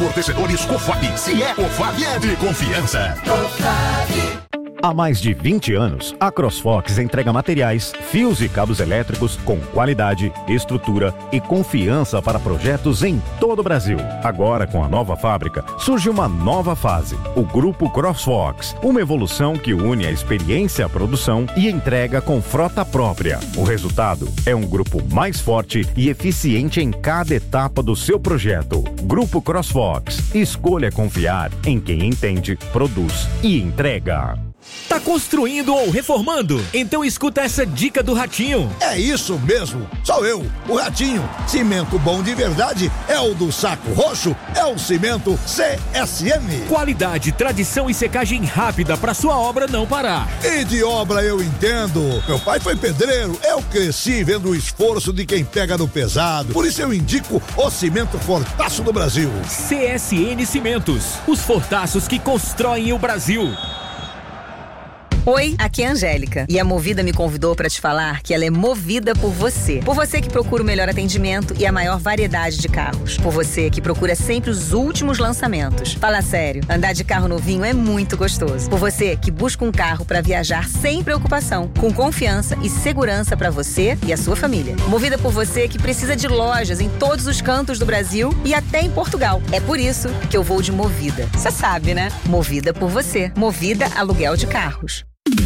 Amortecedores Cofap. Se é Cofap, é de confiança. Há mais de 20 anos, a CrossFox entrega materiais, fios e cabos elétricos com qualidade, estrutura e confiança para projetos em todo o Brasil. Agora, com a nova fábrica, surge uma nova fase, o Grupo CrossFox, uma evolução que une a experiência à produção e entrega com frota própria. O resultado é um grupo mais forte e eficiente em cada etapa do seu projeto. Grupo CrossFox. Escolha confiar em quem entende, produz e entrega. Tá construindo ou reformando? Então escuta essa dica do Ratinho. É isso mesmo, sou eu, o Ratinho. Cimento bom de verdade é o do Saco Roxo, é o cimento CSN. Qualidade, tradição e secagem rápida pra sua obra não parar. E de obra eu entendo. Meu pai foi pedreiro, eu cresci vendo o esforço de quem pega no pesado. Por isso eu indico o cimento Fortaço do Brasil. CSN Cimentos, os fortaços que constroem o Brasil. Oi, aqui é a Angélica e a Movida me convidou para te falar que ela é movida por você. Por você que procura o melhor atendimento e a maior variedade de carros. Por você que procura sempre os últimos lançamentos. Fala sério, andar de carro novinho é muito gostoso. Por você que busca um carro para viajar sem preocupação, com confiança e segurança para você e a sua família. Movida por você que precisa de lojas em todos os cantos do Brasil e até em Portugal. É por isso que eu vou de Movida. Você sabe, né? Movida por você. Movida Aluguel de Carros.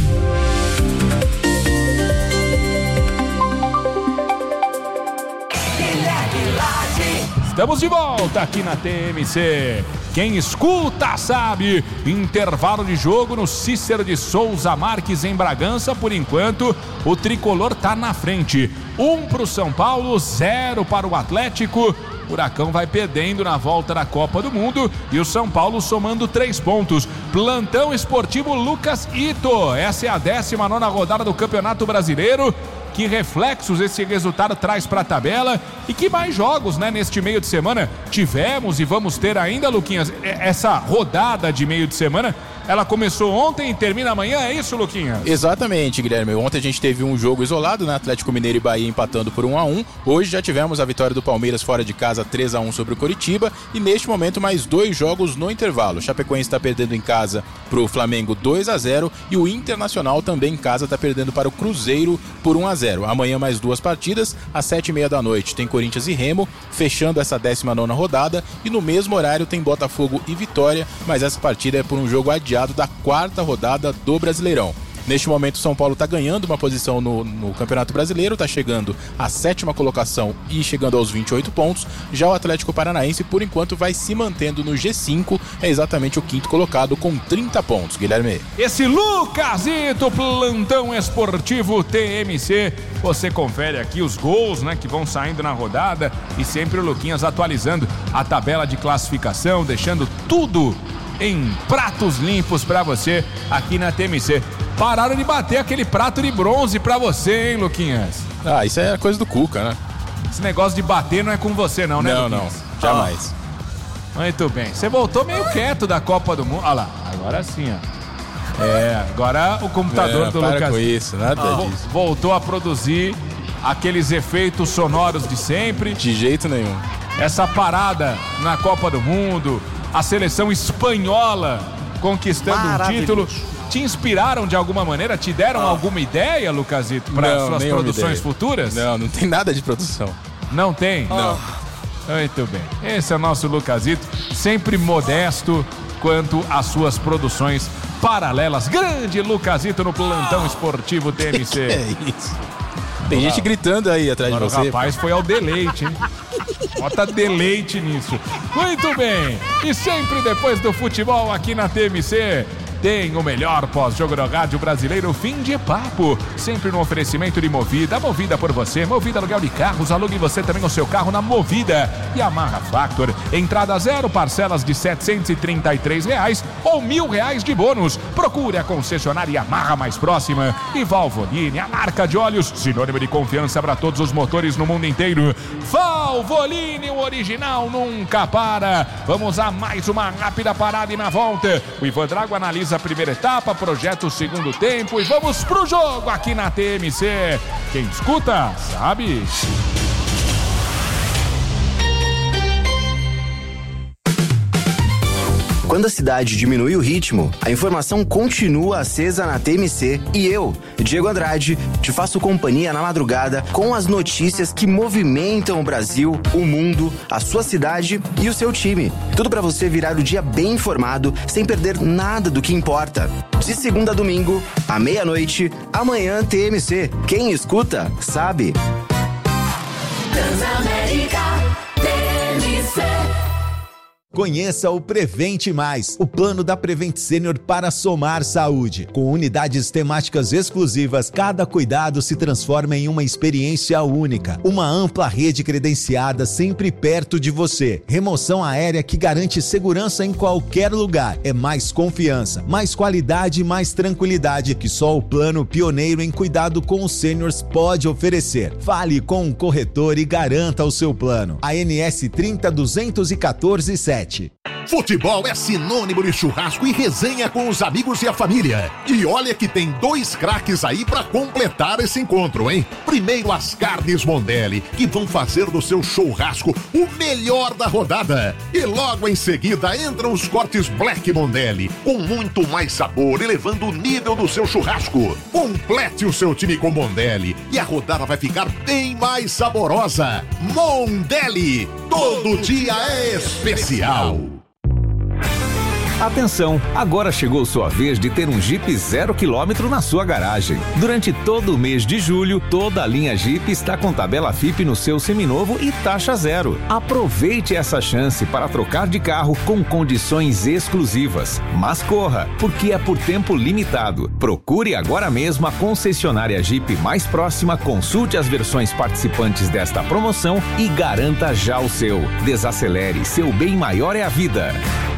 Estamos de volta aqui na TMC. Quem escuta sabe. Intervalo de jogo no Cícero de Souza Marques em Bragança. Por enquanto, o tricolor tá na frente. 1 para o São Paulo, 0 para o Atlético. O Huracão vai perdendo na volta da Copa do Mundo e o São Paulo somando 3 pontos. Plantão esportivo Lucas Ito. Essa é a 19ª rodada do Campeonato Brasileiro. Que reflexos esse resultado traz para a tabela e que mais jogos, né, neste meio de semana tivemos e vamos ter ainda, Luquinhas. Essa rodada de meio de semana, ela começou ontem e termina amanhã, é isso, Luquinhas? Exatamente, Guilherme. Ontem a gente teve um jogo isolado, né? Atlético Mineiro e Bahia empatando por 1-1. Hoje já tivemos a vitória do Palmeiras fora de casa 3-1 sobre o Coritiba e neste momento mais 2 jogos no intervalo. O Chapecoense está perdendo em casa para o Flamengo 2-0 e o Internacional também em casa está perdendo para o Cruzeiro por 1-0. Amanhã mais 2 partidas, às 7h30 da noite tem Corinthians e Remo, fechando essa 19ª rodada e no mesmo horário tem Botafogo e Vitória, mas essa partida é por um jogo adiado da 4ª rodada do Brasileirão. Neste momento, São Paulo está ganhando uma posição no Campeonato Brasileiro, está chegando à 7ª colocação e chegando aos 28 pontos. Já o Atlético Paranaense, por enquanto, vai se mantendo no G5, é exatamente o 5º colocado com 30 pontos, Guilherme. Esse Lucasito, plantão esportivo TMC. Você confere aqui os gols, né, que vão saindo na rodada e sempre o Luquinhas atualizando a tabela de classificação, deixando tudo em pratos limpos pra você aqui na TMC. Pararam de bater aquele prato de bronze pra você, hein, Luquinhas? Ah, isso é coisa do Cuca, né? Esse negócio de bater não é com você não, né, Não, Luquinhas? não, jamais. Muito bem. Você voltou meio quieto da Copa do Mundo. Olha lá, agora sim, ó. Agora o computador do Lucas. Para com isso, nada disso. Voltou a produzir aqueles efeitos sonoros de sempre. De jeito nenhum. Essa parada na Copa do Mundo, a seleção espanhola conquistando um título. Te inspiraram de alguma maneira? Te deram alguma ideia, Lucasito, para suas produções futuras? Não tem nada de produção. Não tem? Não. Muito bem. Esse é o nosso Lucasito, sempre modesto quanto às suas produções paralelas. Grande Lucasito no plantão esportivo TMC. Que é isso? Tem gente gritando aí atrás de você. O rapaz foi ao deleite, hein? Bota deleite nisso. Muito bem. E sempre depois do futebol aqui na TMC, tem o melhor pós-jogo do rádio brasileiro, Fim de Papo. Sempre no oferecimento de Movida. Movida por você. Movida aluguel de carros. Alugue você também o seu carro na Movida. E Yamaha Factor. Entrada 0, parcelas de R$733 ou R$1.000 de bônus. Procure a concessionária Yamaha mais próxima. E Valvoline, a marca de óleos, sinônimo de confiança para todos os motores no mundo inteiro. Valvoline, o original nunca para. Vamos a mais uma rápida parada e na volta o Ivan Drago analisa a primeira etapa, projeta o segundo tempo e vamos pro jogo aqui na TMC. Quem escuta, sabe. Quando a cidade diminui o ritmo, a informação continua acesa na TMC e eu, Diego Andrade, te faço companhia na madrugada com as notícias que movimentam o Brasil, o mundo, a sua cidade e o seu time. Tudo para você virar o dia bem informado, sem perder nada do que importa. De segunda a domingo, à meia-noite, amanhã TMC. Quem escuta, sabe. Transamérica TMC. Conheça o Prevente Mais, o plano da Prevent Senior para somar saúde. Com unidades temáticas exclusivas, cada cuidado se transforma em uma experiência única. Uma ampla rede credenciada sempre perto de você. Remoção aérea que garante segurança em qualquer lugar. É mais confiança, mais qualidade e mais tranquilidade que só o plano pioneiro em cuidado com os seniors pode oferecer. Fale com um corretor e garanta o seu plano. ANS 30.214.7. Futebol é sinônimo de churrasco e resenha com os amigos e a família. E olha que tem 2 craques aí pra completar esse encontro, hein? Primeiro as carnes Mondelli, que vão fazer do seu churrasco o melhor da rodada. E logo em seguida entram os cortes Black Mondelli, com muito mais sabor, elevando o nível do seu churrasco. Complete o seu time com Mondelli e a rodada vai ficar bem mais saborosa. Mondelli, todo dia é especial. Atenção, agora chegou sua vez de ter um Jeep 0 km na sua garagem. Durante todo o mês de julho, toda a linha Jeep está com tabela FIPE no seu seminovo e taxa zero. Aproveite essa chance para trocar de carro com condições exclusivas. Mas corra, porque é por tempo limitado. Procure agora mesmo a concessionária Jeep mais próxima, consulte as versões participantes desta promoção e garanta já o seu. Desacelere, seu bem maior é a vida.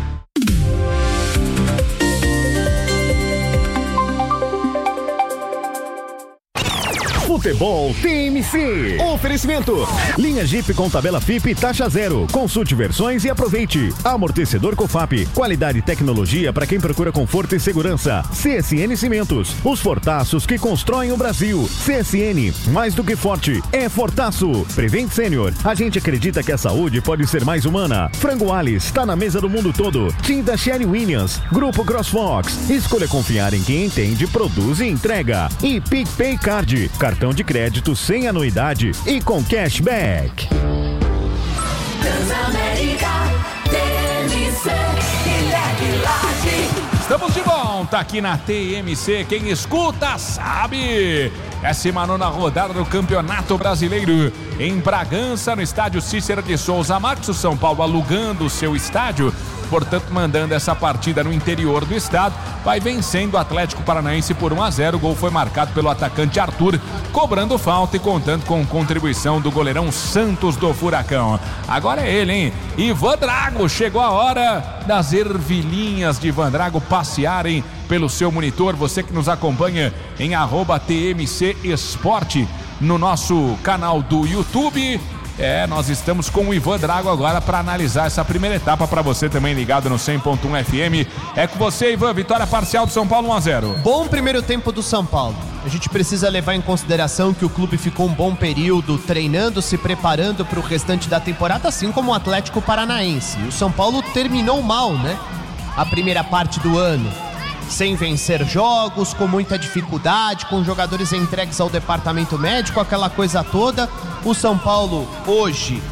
Futebol TMC. Oferecimento. Linha Jeep com tabela FIPE taxa zero. Consulte versões e aproveite. Amortecedor Cofap. Qualidade e tecnologia para quem procura conforto e segurança. CSN Cimentos. Os fortaços que constroem o Brasil. CSN. Mais do que forte. É fortaço. Prevent Senior. A gente acredita que a saúde pode ser mais humana. Frango Alice. Está na mesa do mundo todo. Tinta Sherry Williams. Grupo CrossFox. Escolha confiar em quem entende, produz e entrega. E PicPay Card. Cartão de crédito sem anuidade e com cashback. Transamérica TMC. Estamos de volta aqui na TMC. Quem escuta sabe. 19ª rodada do Campeonato Brasileiro em Bragança, no estádio Cícero de Souza Marques. O São Paulo alugando o seu estádio, portanto mandando essa partida no interior do estado, vai vencendo o Atlético Paranaense por 1-0. O gol foi marcado pelo atacante Arthur, cobrando falta e contando com contribuição do goleirão Santos do Furacão. Agora é ele, hein? Ivan Drago. Chegou a hora das ervilhinhas de Ivan Drago passearem pelo seu monitor. Você que nos acompanha em @TMC Esporte no nosso canal do YouTube. Nós estamos com o Ivan Drago agora para analisar essa primeira etapa, para você também ligado no 100.1 FM. É com você, Ivan. Vitória parcial do São Paulo, 1-0. Bom primeiro tempo do São Paulo. A gente precisa levar em consideração que o clube ficou um bom período treinando, se preparando para o restante da temporada, assim como o Atlético Paranaense. E o São Paulo terminou mal, né? A primeira parte do ano. Sem vencer jogos, com muita dificuldade, com jogadores entregues ao departamento médico, aquela coisa toda. O São Paulo hoje,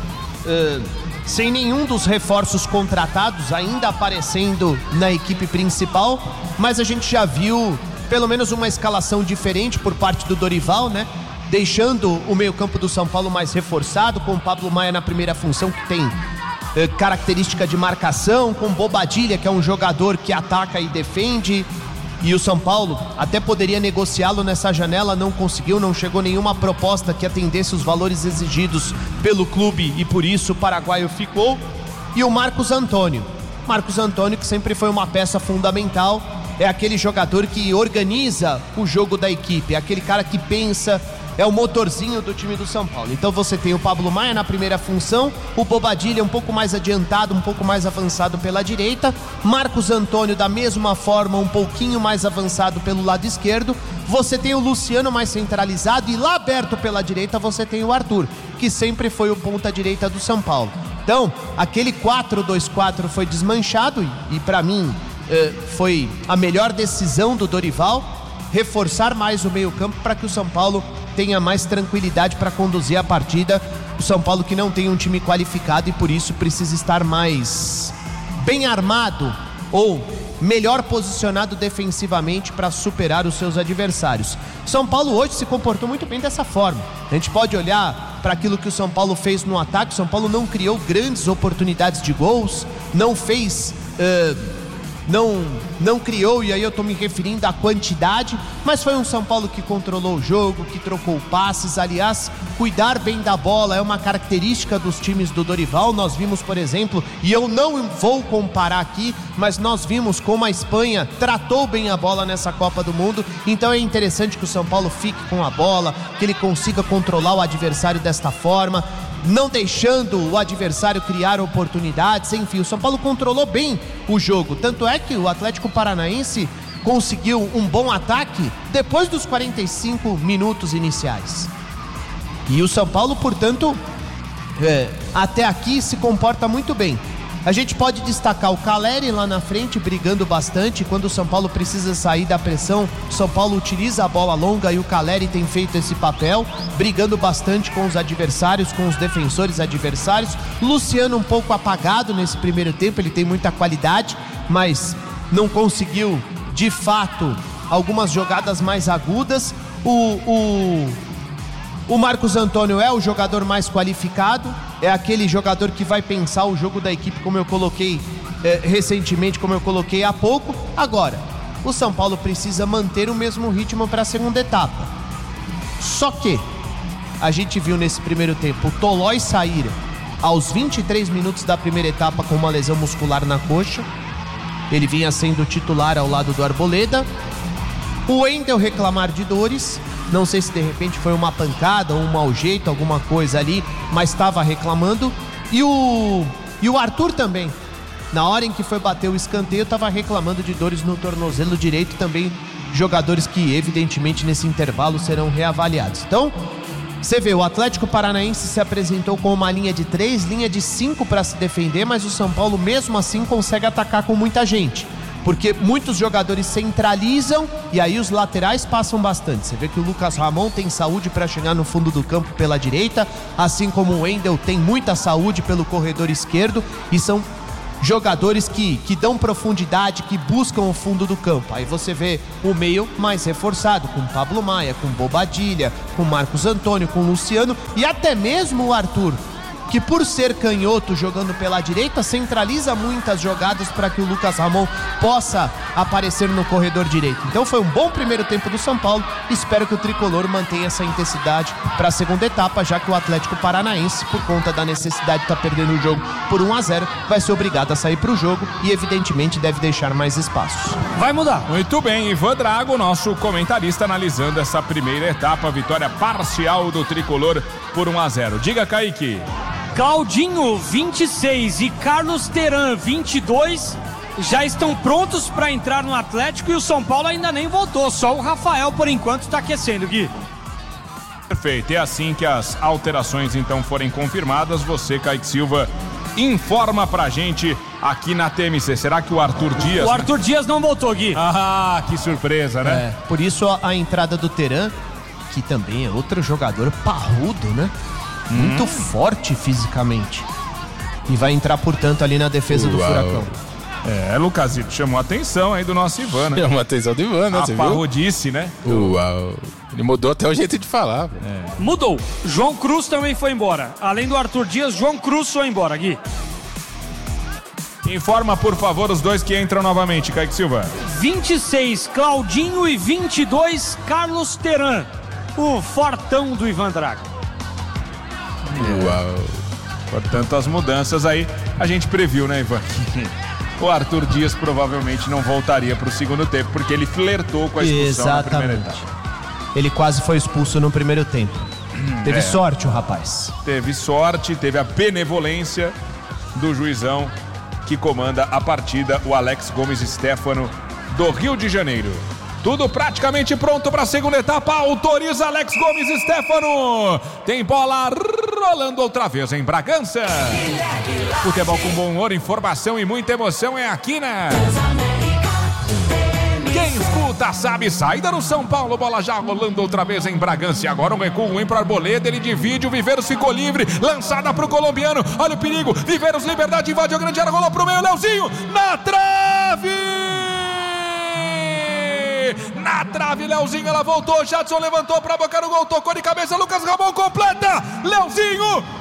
sem nenhum dos reforços contratados, ainda aparecendo na equipe principal, mas a gente já viu pelo menos uma escalação diferente por parte do Dorival, né? Deixando o meio-campo do São Paulo mais reforçado, com o Pablo Maia na primeira função, que tem característica de marcação, com Bobadilla, que é um jogador que ataca e defende. E o São Paulo até poderia negociá-lo nessa janela, não conseguiu, não chegou nenhuma proposta que atendesse os valores exigidos pelo clube e por isso o paraguaio ficou. E o Marcos Antônio, que sempre foi uma peça fundamental, é aquele jogador que organiza o jogo da equipe, é aquele cara que pensa, é o motorzinho do time do São Paulo. Então você tem o Pablo Maia na primeira função, o Bobadilla um pouco mais adiantado, um pouco mais avançado pela direita, Marcos Antônio da mesma forma, um pouquinho mais avançado pelo lado esquerdo, você tem o Luciano mais centralizado e lá aberto pela direita você tem o Arthur, que sempre foi o ponta direita do São Paulo. Então, aquele 4-2-4 foi desmanchado e para mim foi a melhor decisão do Dorival, reforçar mais o meio-campo para que o São Paulo tenha mais tranquilidade para conduzir a partida. O São Paulo que não tem um time qualificado e por isso precisa estar mais bem armado ou melhor posicionado defensivamente para superar os seus adversários. São Paulo hoje se comportou muito bem dessa forma. A gente pode olhar para aquilo que o São Paulo fez no ataque. O São Paulo não criou grandes oportunidades de gols, não fez... Não criou, e aí eu tô me referindo à quantidade, mas foi um São Paulo que controlou o jogo, que trocou passes. Aliás, cuidar bem da bola é uma característica dos times do Dorival. Nós vimos, por exemplo, e eu não vou comparar aqui, mas nós vimos como a Espanha tratou bem a bola nessa Copa do Mundo. Então é interessante que o São Paulo fique com a bola, que ele consiga controlar o adversário desta forma, não deixando o adversário criar oportunidades. Enfim, o São Paulo controlou bem o jogo, tanto é que o Atlético Paranaense conseguiu um bom ataque depois dos 45 minutos iniciais. E o São Paulo, portanto, até aqui se comporta muito bem. A gente pode destacar o Caleri lá na frente, brigando bastante. Quando o São Paulo precisa sair da pressão, o São Paulo utiliza a bola longa e o Caleri tem feito esse papel, brigando bastante com os adversários, com os defensores adversários. Luciano um pouco apagado nesse primeiro tempo, ele tem muita qualidade, mas não conseguiu, de fato, algumas jogadas mais agudas. O Marcos Antônio é o jogador mais qualificado, é aquele jogador que vai pensar o jogo da equipe, como eu coloquei recentemente, como eu coloquei há pouco. Agora, o São Paulo precisa manter o mesmo ritmo para a segunda etapa. Só que a gente viu nesse primeiro tempo o Tolói sair aos 23 minutos da primeira etapa com uma lesão muscular na coxa. Ele vinha sendo titular ao lado do Arboleda. O Wendel reclamar de dores. Não sei se de repente foi uma pancada ou um mau jeito, alguma coisa ali, mas estava reclamando. E o Arthur também, na hora em que foi bater o escanteio, estava reclamando de dores no tornozelo direito. Também jogadores que evidentemente nesse intervalo serão reavaliados. Então, você vê, o Atlético Paranaense se apresentou com uma linha de 3, linha de 5 para se defender, mas o São Paulo mesmo assim consegue atacar com muita gente, porque muitos jogadores centralizam e aí os laterais passam bastante. Você vê que o Lucas Ramon tem saúde para chegar no fundo do campo pela direita, assim como o Wendel tem muita saúde pelo corredor esquerdo, e são jogadores que dão profundidade, que buscam o fundo do campo. Aí você vê o meio mais reforçado, com Pablo Maia, com Bobadilha, com Marcos Antônio, com Luciano e até mesmo o Arthur, que por ser canhoto jogando pela direita, centraliza muitas jogadas para que o Lucas Ramon possa aparecer no corredor direito. Então foi um bom primeiro tempo do São Paulo. Espero que o Tricolor mantenha essa intensidade para a segunda etapa, já que o Atlético Paranaense, por conta da necessidade de estar perdendo o jogo por 1-0, vai ser obrigado a sair para o jogo e evidentemente deve deixar mais espaços. Vai mudar. Muito bem, Ivan Drago, nosso comentarista, analisando essa primeira etapa, vitória parcial do Tricolor por 1-0. Diga, Kaique. Claudinho, 26 e Carlos Teran, 22, já estão prontos para entrar no Atlético e o São Paulo ainda nem voltou, só o Rafael por enquanto está aquecendo, Gui. Perfeito, é assim que as alterações então forem confirmadas, você, Kaique Silva, informa pra gente aqui na TMC. Será que o Arthur Dias... O Arthur Dias não voltou, Gui. Ah, que surpresa, né? Por isso a entrada do Teran, que também é outro jogador parrudo, né? Muito forte fisicamente. E vai entrar, portanto, ali na defesa do Furacão. Lucasito, chamou a atenção aí do nosso Ivan, né? Chamou a atenção do Ivan, né? A parrudice, né? Uau. Ele mudou até o jeito de falar. Mudou. João Cruz também foi embora. Além do Arthur Dias, João Cruz foi embora, Gui. Informa, por favor, os dois que entram novamente, Kaique Silva. 26, Claudinho, e 22, Carlos Teran. O fortão do Ivan Drago. Uau. Portanto, as mudanças aí a gente previu, né, Ivan? O Arthur Dias provavelmente não voltaria para o segundo tempo, porque ele flertou com a expulsão na primeira etapa. Ele quase foi expulso no primeiro tempo. Teve sorte o rapaz. Teve sorte, teve a benevolência do juizão que comanda a partida, o Alex Gomes Stefano, do Rio de Janeiro. Tudo praticamente pronto para a segunda etapa. Autoriza Alex Gomes Stefano. Tem bola rolando outra vez em Bragança. Futebol com bom humor, informação e muita emoção é aqui na... Quem escuta sabe, saída no São Paulo, bola já rolando outra vez em Bragança. E agora um recuo ruim para Arboleda, ele divide, o Viveiros ficou livre, lançada para o colombiano, olha o perigo, Viveiros, liberdade, invade a grande área, rolou pro meio, Leozinho, na trave! Na trave, Leozinho, ela voltou, Jadson levantou pra boca no gol, tocou de cabeça, Lucas Ramon completa, Leozinho!